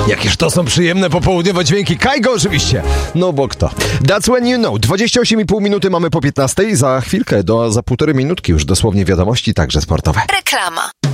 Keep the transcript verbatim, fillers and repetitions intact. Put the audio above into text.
Jakież to są przyjemne popołudniowe dźwięki. Kajgo oczywiście. No bo kto? That's when you know. dwadzieścia osiem i pół minuty mamy po piętnastej. Za chwilkę, do, za półtorej minutki już dosłownie wiadomości, także sportowe. Reklama.